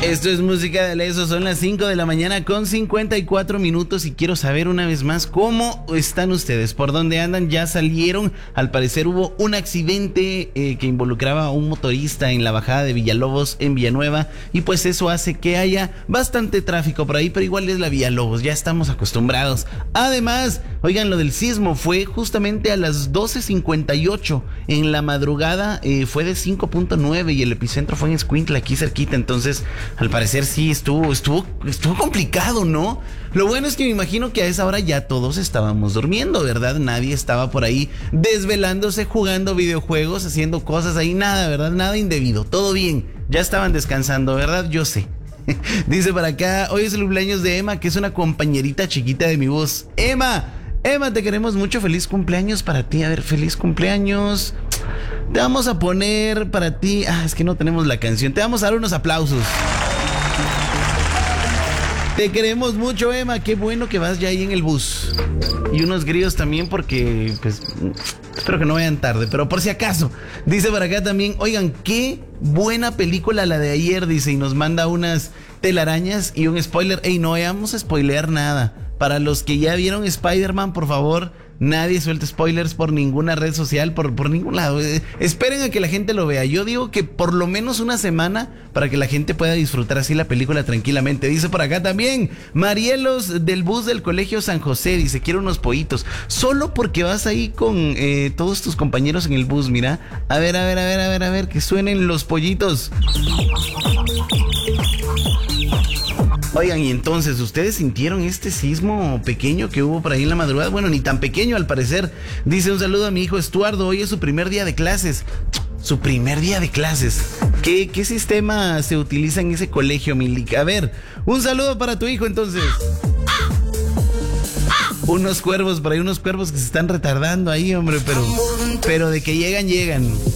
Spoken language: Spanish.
Esto es música de Leso, son las 5 de la mañana con 54 minutos y quiero saber una vez más cómo están ustedes, por dónde andan. Ya salieron, al parecer hubo un accidente que involucraba a un motorista en la bajada de Villalobos en Villanueva y pues eso hace que haya bastante tráfico por ahí, pero igual es la Villalobos, ya estamos acostumbrados. Además, oigan, lo del sismo fue justamente a las 12:58 en la madrugada, fue de 5.9 y el epicentro fue en Escuintla, aquí cerquita, entonces al parecer sí estuvo complicado, ¿no? Lo bueno es que me imagino que a esa hora ya todos estábamos durmiendo, ¿verdad? Nadie estaba por ahí desvelándose, jugando videojuegos, haciendo cosas ahí, nada, ¿verdad? Nada indebido, todo bien, ya estaban descansando, ¿verdad? Yo sé. Dice por acá, hoy es el cumpleaños de Emma, que es una compañerita chiquita de mi voz. Emma, te queremos mucho, feliz cumpleaños para ti. A ver, feliz cumpleaños. Te vamos a poner para ti, es que no tenemos la canción, te vamos a dar unos aplausos. Te queremos mucho, Emma, qué bueno que vas ya ahí en el bus. Y unos grillos también porque, pues, espero que no vayan tarde, pero por si acaso. Dice por acá también, oigan, qué buena película la de ayer, dice, y nos manda unas telarañas y un spoiler. Ey, no vamos a spoilear nada. Para los que ya vieron Spider-Man, por favor, nadie suelte spoilers por ninguna red social, por ningún lado. Esperen a que la gente lo vea. Yo digo que por lo menos una semana para que la gente pueda disfrutar así la película tranquilamente. Dice por acá también, Marielos del bus del Colegio San José, dice, quiero unos pollitos. Solo porque vas ahí con todos tus compañeros en el bus, mira. A ver, que suenen los pollitos. Oigan, y entonces, ¿ustedes sintieron este sismo pequeño que hubo por ahí en la madrugada? Bueno, ni tan pequeño al parecer. Dice, un saludo a mi hijo Estuardo, hoy es su primer día de clases. Su primer día de clases. ¿Qué sistema se utiliza en ese colegio, Milik? A ver, un saludo para tu hijo entonces. Unos cuervos, por ahí unos cuervos que se están retardando ahí, hombre, pero de que llegan.